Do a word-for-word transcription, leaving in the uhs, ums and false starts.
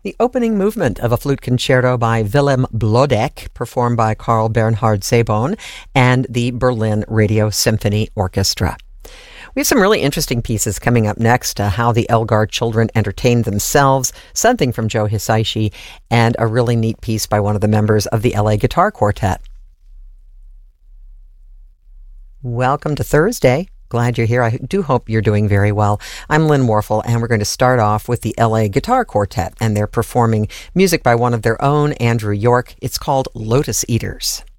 The opening movement of a flute concerto by Willem Blodeck, performed by Carl Bernhard Sebon and the Berlin Radio Symphony Orchestra. We have some really interesting pieces coming up next, uh, how the Elgar children entertained themselves, something from Joe Hisaishi, and a really neat piece by one of the members of the L A Guitar Quartet. Welcome to Thursday. Glad you're here. I do hope you're doing very well. I'm Lynn Warfel, and we're going to start off with the L A Guitar Quartet, and they're performing music by one of their own, Andrew York. It's called Lotus Eaters.